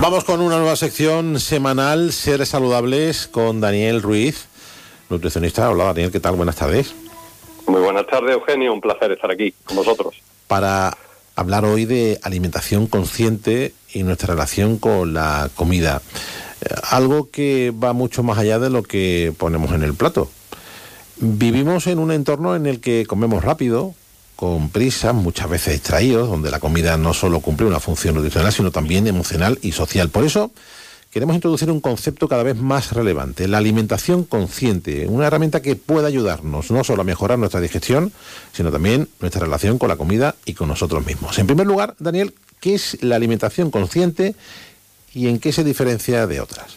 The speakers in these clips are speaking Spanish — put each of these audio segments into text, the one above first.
Vamos con una nueva sección semanal, Seres Saludables, con Daniel Ruiz, nutricionista. Hola Daniel, ¿qué tal? Buenas tardes. Muy buenas tardes, Eugenio, un placer estar aquí con vosotros. Para hablar hoy de alimentación consciente y nuestra relación con la comida. Algo que va mucho más allá de lo que ponemos en el plato. Vivimos en un entorno en el que comemos rápido, con prisa, muchas veces distraídos, donde la comida no solo cumple una función nutricional, sino también emocional y social. Por eso queremos introducir un concepto cada vez más relevante, la alimentación consciente, una herramienta que pueda ayudarnos no solo a mejorar nuestra digestión, sino también nuestra relación con la comida y con nosotros mismos. En primer lugar, Daniel, ¿qué es la alimentación consciente y en qué se diferencia de otras?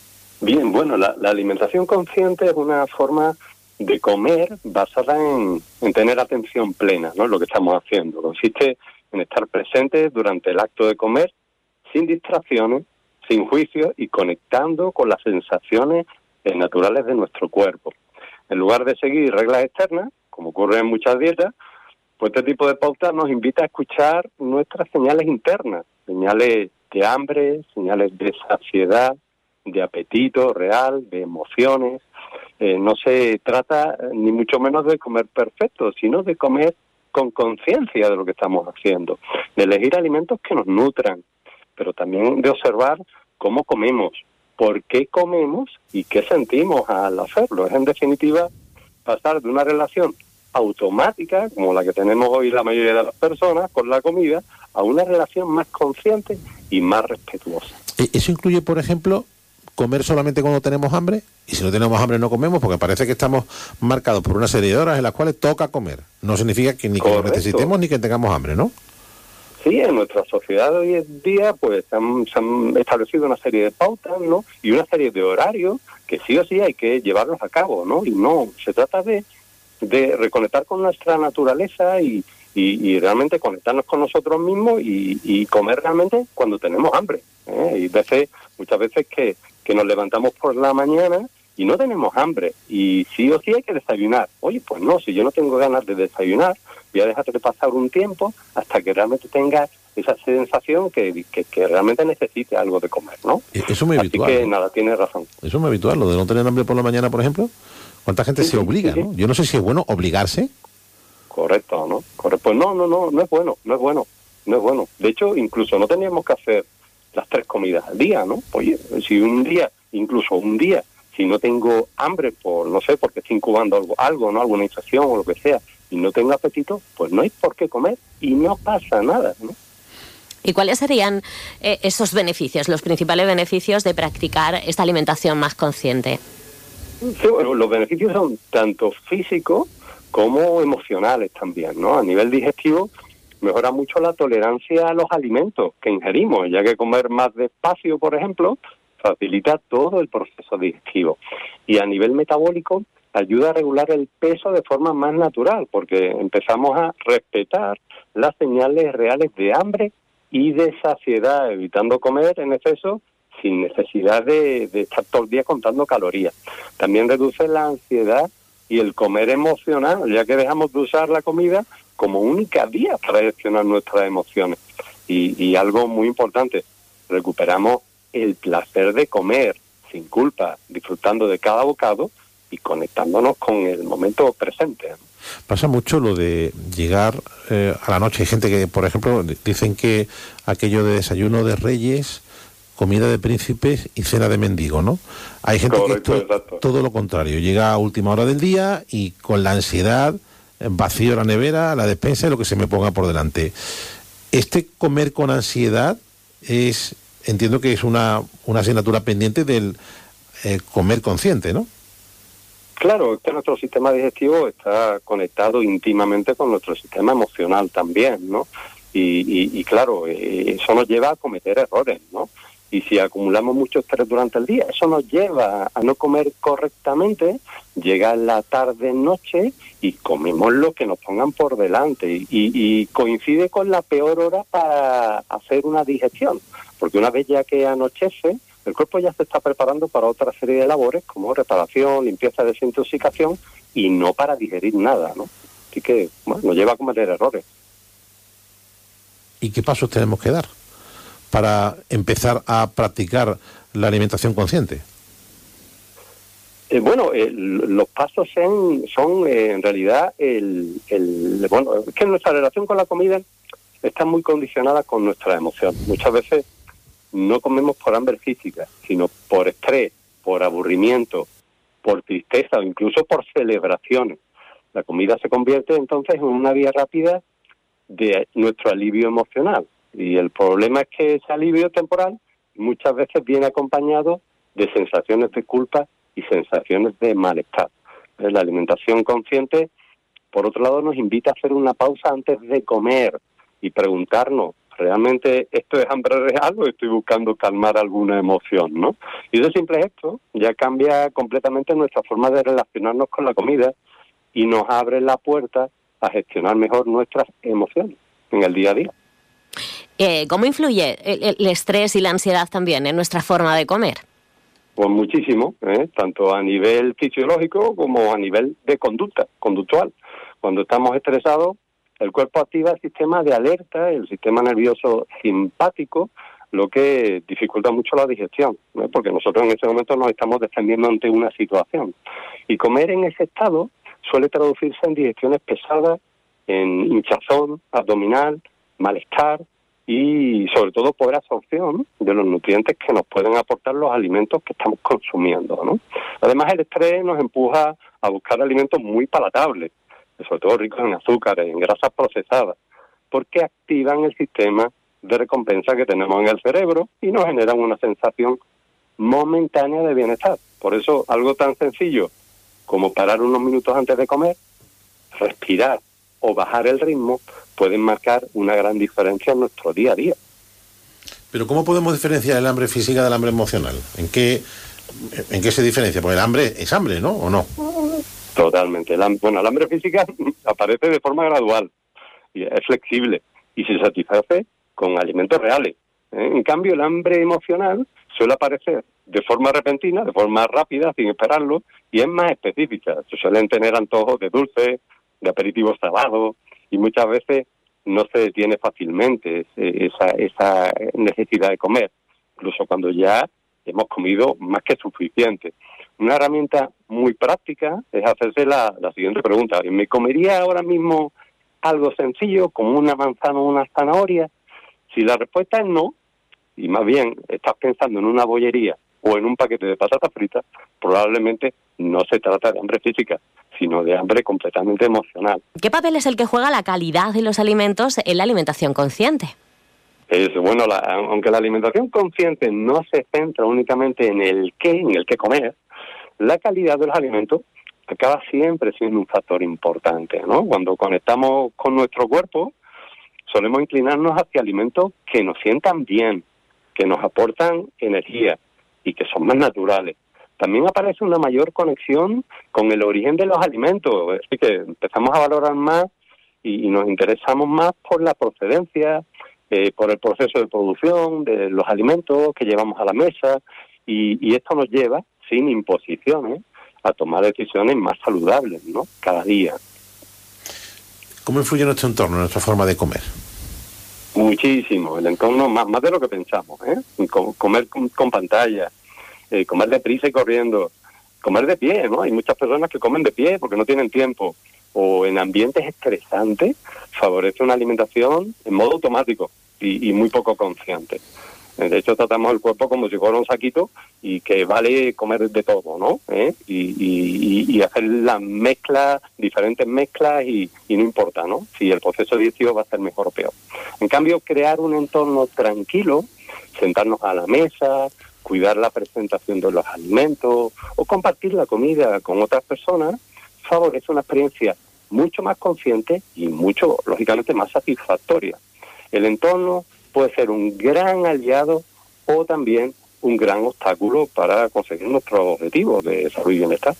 Bien, bueno, la alimentación consciente es una forma de comer basada en tener atención plena, ¿no? Lo que estamos haciendo consiste en estar presentes durante el acto de comer, sin distracciones, sin juicios y conectando con las sensaciones naturales de nuestro cuerpo. En lugar de seguir reglas externas, como ocurre en muchas dietas, pues este tipo de pautas nos invita a escuchar nuestras señales internas, señales de hambre, señales de saciedad, de apetito real, de emociones. No se trata ni mucho menos de comer perfecto, sino de comer con conciencia de lo que estamos haciendo, de elegir alimentos que nos nutran, pero también de observar cómo comemos, por qué comemos y qué sentimos al hacerlo. Es en definitiva pasar de una relación automática, como la que tenemos hoy la mayoría de las personas con la comida, a una relación más consciente y más respetuosa. ¿Eso incluye, por ejemplo, comer solamente cuando tenemos hambre? Y si no tenemos hambre no comemos, porque parece que estamos marcados por una serie de horas en las cuales toca comer. No significa que ni que lo necesitemos ni que tengamos hambre, ¿no? Sí, en nuestra sociedad hoy en día pues se han establecido una serie de pautas, ¿no? Y una serie de horarios que sí o sí hay que llevarlos a cabo, ¿no? Y no, se trata de reconectar con nuestra naturaleza y realmente conectarnos con nosotros mismos y comer realmente cuando tenemos hambre, ¿eh? Y muchas veces que nos levantamos por la mañana y no tenemos hambre y sí o sí hay que desayunar. Oye, pues no, si yo no tengo ganas de desayunar, voy a dejar de pasar un tiempo hasta que realmente tenga esa sensación que realmente necesite algo de comer, ¿no? Eso es muy habitual. Así que nada, tienes razón. Eso es muy habitual, lo de no tener hambre por la mañana, por ejemplo. ¿Cuánta gente se obliga, no? Yo no sé si es bueno obligarse. Correcto, ¿no? Pues no es bueno. De hecho, incluso no teníamos que hacer las 3 comidas al día, ¿no? Oye, si un día, si no tengo hambre porque estoy incubando algo, ¿no? Alguna infección o lo que sea, y no tengo apetito, pues no hay por qué comer y no pasa nada, ¿no? ¿Y cuáles serían esos beneficios, los principales beneficios de practicar esta alimentación más consciente? Sí, bueno, los beneficios son tanto físicos como emocionales también, ¿no? A nivel digestivo mejora mucho la tolerancia a los alimentos que ingerimos, ya que comer más despacio, por ejemplo, facilita todo el proceso digestivo. Y a nivel metabólico ayuda a regular el peso de forma más natural, porque empezamos a respetar las señales reales de hambre y de saciedad, evitando comer en exceso sin necesidad de estar todo el día contando calorías. También reduce la ansiedad y el comer emocional, ya que dejamos de usar la comida como única vía para gestionar nuestras emociones. Y algo muy importante, recuperamos el placer de comer sin culpa, disfrutando de cada bocado y conectándonos con el momento presente. Pasa mucho lo de llegar a la noche. Hay gente que, por ejemplo, dicen que aquello de desayuno de reyes, comida de príncipes y cena de mendigo, ¿no? Hay gente que todo lo contrario, llega a última hora del día y con la ansiedad vacío la nevera, la despensa y lo que se me ponga por delante. Este comer con ansiedad entiendo que es una asignatura pendiente del comer consciente, ¿no? Claro, que nuestro sistema digestivo está conectado íntimamente con nuestro sistema emocional también, ¿no? Y claro, eso nos lleva a cometer errores, ¿no? Y si acumulamos mucho estrés durante el día, eso nos lleva a no comer correctamente, llega la tarde-noche y comemos lo que nos pongan por delante. Y coincide con la peor hora para hacer una digestión, porque una vez ya que anochece, el cuerpo ya se está preparando para otra serie de labores, como reparación, limpieza, desintoxicación, y no para digerir nada, ¿no? Así que, bueno, nos lleva a cometer errores. ¿Y qué pasos tenemos que dar para empezar a practicar la alimentación consciente? Los pasos son en realidad bueno, es que nuestra relación con la comida está muy condicionada con nuestra emoción. Muchas veces no comemos por hambre física, sino por estrés, por aburrimiento, por tristeza o incluso por celebraciones. La comida se convierte entonces en una vía rápida de nuestro alivio emocional. Y el problema es que ese alivio temporal muchas veces viene acompañado de sensaciones de culpa y sensaciones de malestar. La alimentación consciente, por otro lado, nos invita a hacer una pausa antes de comer y preguntarnos, ¿realmente esto es hambre real o estoy buscando calmar alguna emoción, ¿no? Y ese simple gesto ya cambia completamente nuestra forma de relacionarnos con la comida y nos abre la puerta a gestionar mejor nuestras emociones en el día a día. ¿Cómo influye el estrés y la ansiedad también en nuestra forma de comer? Pues muchísimo, tanto a nivel fisiológico como a nivel de conductual. Cuando estamos estresados, el cuerpo activa el sistema de alerta, el sistema nervioso simpático, lo que dificulta mucho la digestión, ¿no? Porque nosotros en ese momento nos estamos defendiendo ante una situación. Y comer en ese estado suele traducirse en digestiones pesadas, en hinchazón abdominal, malestar y sobre todo pobre absorción de los nutrientes que nos pueden aportar los alimentos que estamos consumiendo, ¿no? Además, el estrés nos empuja a buscar alimentos muy palatables, sobre todo ricos en azúcares, en grasas procesadas, porque activan el sistema de recompensa que tenemos en el cerebro y nos generan una sensación momentánea de bienestar. Por eso, algo tan sencillo como parar unos minutos antes de comer, respirar o bajar el ritmo pueden marcar una gran diferencia en nuestro día a día. Pero ¿cómo podemos diferenciar el hambre física del hambre emocional? ¿En qué se diferencia? Porque el hambre es hambre, ¿no? ¿O no? Totalmente. El hambre física aparece de forma gradual, y es flexible y se satisface con alimentos reales. En cambio, el hambre emocional suele aparecer de forma repentina, de forma rápida, sin esperarlo, y es más específica. Se suelen tener antojos de dulces, de aperitivos salados, y muchas veces no se detiene fácilmente esa necesidad de comer, incluso cuando ya hemos comido más que suficiente. Una herramienta muy práctica es hacerse la siguiente pregunta: ¿me comería ahora mismo algo sencillo como una manzana o una zanahoria? Si la respuesta es no, y más bien estás pensando en una bollería o en un paquete de patatas fritas, probablemente no se trata de hambre física, sino de hambre completamente emocional. ¿Qué papel es el que juega la calidad de los alimentos en la alimentación consciente? Aunque la alimentación consciente no se centra únicamente en el qué comer, la calidad de los alimentos acaba siempre siendo un factor importante, ¿no? Cuando conectamos con nuestro cuerpo, solemos inclinarnos hacia alimentos que nos sientan bien, que nos aportan energía y que son más naturales. También aparece una mayor conexión con el origen de los alimentos, es decir, que empezamos a valorar más y nos interesamos más por la procedencia, por el proceso de producción de los alimentos que llevamos a la mesa, y esto nos lleva, sin imposiciones, a tomar decisiones más saludables, ¿no? Cada día. ¿Cómo influye nuestro entorno, nuestra forma de comer? Muchísimo, el entorno más de lo que pensamos, comer con pantalla, comer deprisa y corriendo, comer de pie, ¿no? Hay muchas personas que comen de pie porque no tienen tiempo, o en ambientes estresantes, favorece una alimentación en modo automático y muy poco consciente. De hecho, tratamos el cuerpo como si fuera un saquito y que vale comer de todo, ¿no? Y hacer las mezclas, diferentes mezclas, y no importa, ¿no? Si el proceso digestivo va a ser mejor o peor. En cambio, crear un entorno tranquilo, sentarnos a la mesa, cuidar la presentación de los alimentos o compartir la comida con otras personas, favorece una experiencia mucho más consciente y mucho, lógicamente, más satisfactoria. El entorno puede ser un gran aliado o también un gran obstáculo para conseguir nuestros objetivos de salud y bienestar.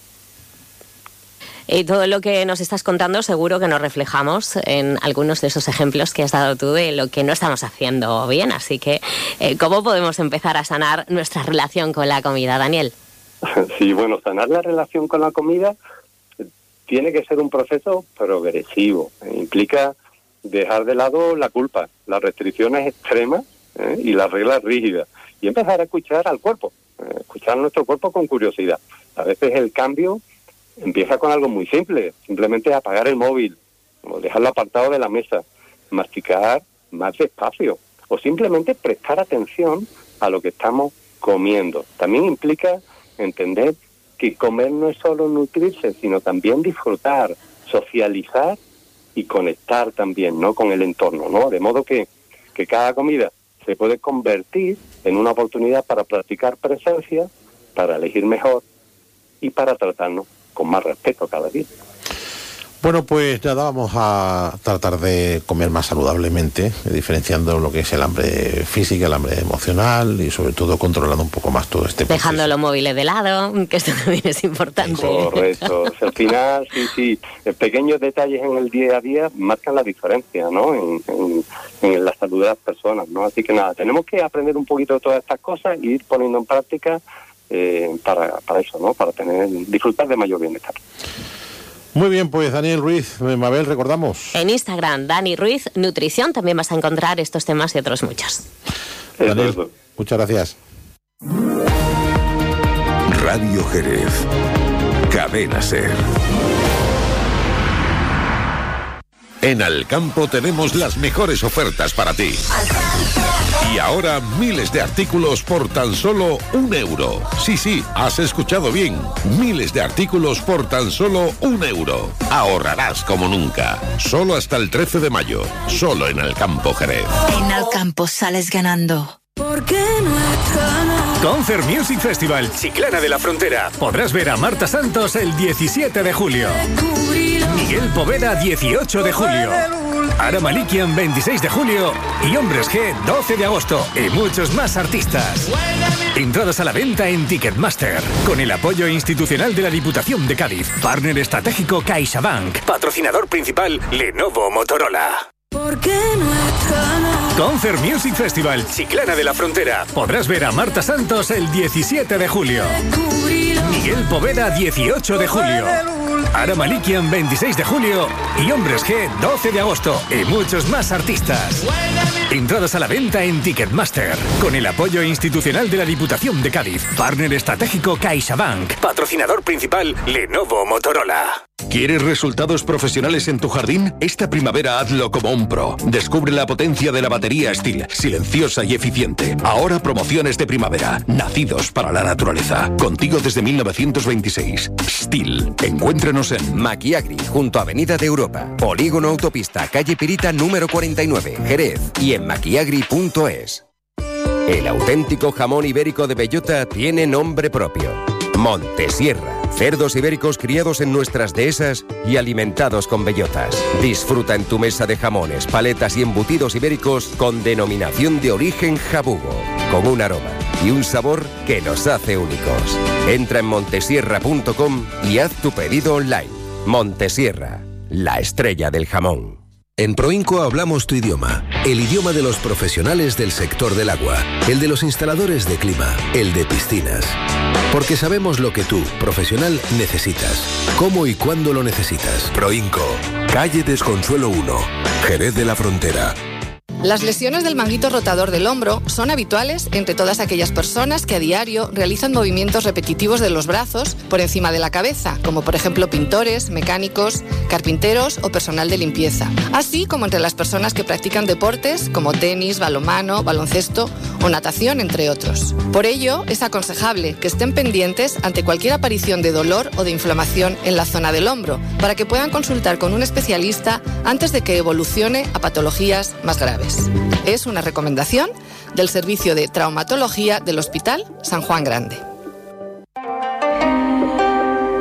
Y todo lo que nos estás contando seguro que nos reflejamos en algunos de esos ejemplos que has dado tú de lo que no estamos haciendo bien. Así que, ¿cómo podemos empezar a sanar nuestra relación con la comida, Daniel? Sí, sanar la relación con la comida tiene que ser un proceso progresivo. Implica dejar de lado la culpa, las restricciones extremas y las reglas rígidas, y empezar a escuchar al cuerpo, escuchar a nuestro cuerpo con curiosidad. A veces el cambio empieza con algo muy simple, simplemente apagar el móvil, o dejarlo apartado de la mesa, masticar más despacio, o simplemente prestar atención a lo que estamos comiendo. También implica entender que comer no es solo nutrirse, sino también disfrutar, socializar y conectar también, ¿no?, con el entorno, ¿no? De modo que cada comida se puede convertir en una oportunidad para practicar presencia, para elegir mejor y para tratarnos con más respeto cada día. Bueno, pues nada, vamos a tratar de comer más saludablemente, diferenciando lo que es el hambre física, el hambre emocional y sobre todo controlando un poco más todo este proceso. Dejando los móviles de lado, que esto también es importante. Correcto. O sea, al final, sí, pequeños detalles en el día a día marcan la diferencia, ¿no?, en la salud de las personas, ¿no? Así que nada, tenemos que aprender un poquito de todas estas cosas e ir poniendo en práctica para eso, ¿no?, para disfrutar de mayor bienestar. Muy bien, pues Daniel Ruiz, Mabel, recordamos. En Instagram, Dani Ruiz Nutrición, también vas a encontrar estos temas y otros muchos. Daniel, muchas gracias. Radio Jerez, Cadena SER. En Alcampo tenemos las mejores ofertas para ti. Y ahora miles de artículos por tan solo €1. Sí, has escuchado bien. Miles de artículos por tan solo €1. Ahorrarás como nunca. Solo hasta el 13 de mayo. Solo en Alcampo Jerez. En Alcampo sales ganando. Concert Music Festival Chiclana de la Frontera. Podrás ver a Marta Santos el 17 de julio. Miguel Poveda 18 de julio. Ara Malikian 26 de julio. Y Hombres G 12 de agosto. Y muchos más artistas. Entradas a la venta en Ticketmaster. Con el apoyo institucional de la Diputación de Cádiz. Partner estratégico CaixaBank. Patrocinador principal Lenovo Motorola. Concert Music Festival Chiclana de la Frontera. Podrás ver a Marta Santos el 17 de julio. Miguel Poveda 18 de julio. Ara Malikian 26 de julio. Y Hombres G 12 de agosto. Y muchos más artistas. Entradas a la venta en Ticketmaster. Con el apoyo institucional de la Diputación de Cádiz. Partner estratégico CaixaBank. Patrocinador principal Lenovo Motorola. ¿Quieres resultados profesionales en tu jardín? Esta primavera hazlo como un pro. Descubre la potencia de la batería Stihl, silenciosa y eficiente. Ahora promociones de primavera, nacidos para la naturaleza. Contigo desde 1926. Stihl. Encuéntrenos en Maquiagri, junto a Avenida de Europa. Polígono Autopista, calle Pirita número 49, Jerez. Y en maquiagri.es. El auténtico jamón ibérico de bellota tiene nombre propio. Montesierra. Cerdos ibéricos criados en nuestras dehesas y alimentados con bellotas. Disfruta en tu mesa de jamones, paletas y embutidos ibéricos con denominación de origen jabugo, con un aroma y un sabor que nos hace únicos. Entra en montesierra.com y haz tu pedido online. Montesierra, la estrella del jamón. En Proinco hablamos tu idioma, el idioma de los profesionales del sector del agua, el de los instaladores de clima, el de piscinas. Porque sabemos lo que tú, profesional, necesitas, cómo y cuándo lo necesitas. Proinco, calle Desconsuelo 1, Jerez de la Frontera. Las lesiones del manguito rotador del hombro son habituales entre todas aquellas personas que a diario realizan movimientos repetitivos de los brazos por encima de la cabeza, como por ejemplo pintores, mecánicos, carpinteros o personal de limpieza, así como entre las personas que practican deportes como tenis, balonmano, baloncesto o natación, entre otros. Por ello, es aconsejable que estén pendientes ante cualquier aparición de dolor o de inflamación en la zona del hombro, para que puedan consultar con un especialista antes de que evolucione a patologías más graves. Es una recomendación del Servicio de Traumatología del Hospital San Juan Grande.